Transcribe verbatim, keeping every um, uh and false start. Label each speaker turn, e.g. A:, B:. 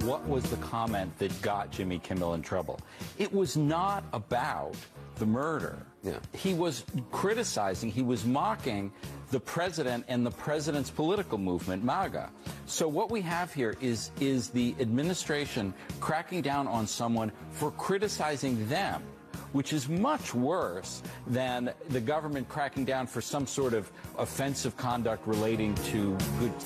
A: what was the comment that got Jimmy Kimmel in trouble. It was not about the murder.
B: Yeah.
A: He was criticizing, he was mocking the president and the president's political movement, MAGA. So what we have here is, is the administration cracking down on someone for criticizing them, which is much worse than the government cracking down for some sort of offensive conduct relating to good